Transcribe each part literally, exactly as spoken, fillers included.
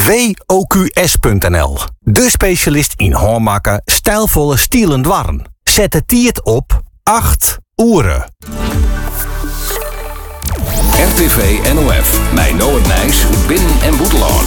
W O Q S punt N L. De specialist in hoormaken, stijlvolle stielen dwarren. Zet het tiert op acht oeren. R T V N O F, mij Noord Nijs, Binnen en Boetelaan.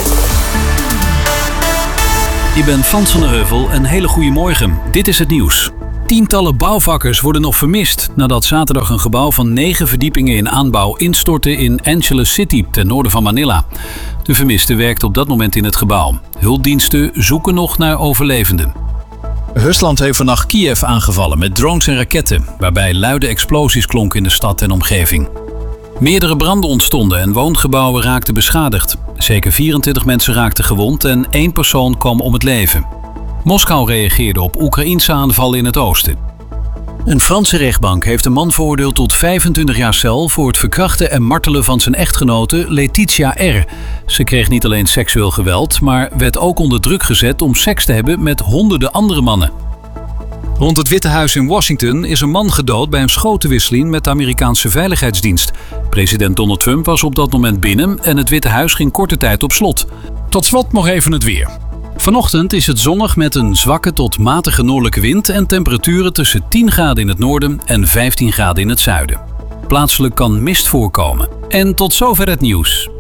Ik ben Frans van der Heuvel, een hele goede morgen. Dit is het nieuws. Tientallen bouwvakkers worden nog vermist nadat zaterdag een gebouw van negen verdiepingen in aanbouw instortte in Angeles City, ten noorden van Manila. De vermiste werkte op dat moment in het gebouw. Hulpdiensten zoeken nog naar overlevenden. Rusland heeft vannacht Kiev aangevallen met drones en raketten, waarbij luide explosies klonken in de stad en omgeving. Meerdere branden ontstonden en woongebouwen raakten beschadigd. Zeker vierentwintig mensen raakten gewond en één persoon kwam om het leven. Moskou reageerde op Oekraïense aanvallen in het oosten. Een Franse rechtbank heeft een man veroordeeld tot vijfentwintig jaar cel voor het verkrachten en martelen van zijn echtgenote Letitia R. Ze kreeg niet alleen seksueel geweld, maar werd ook onder druk gezet om seks te hebben met honderden andere mannen. Rond het Witte Huis in Washington is een man gedood bij een schotenwisseling met de Amerikaanse Veiligheidsdienst. President Donald Trump was op dat moment binnen en het Witte Huis ging korte tijd op slot. Tot slot nog even het weer. Vanochtend is het zonnig met een zwakke tot matige noordelijke wind en temperaturen tussen tien graden in het noorden en vijftien graden in het zuiden. Plaatselijk kan mist voorkomen. En tot zover het nieuws.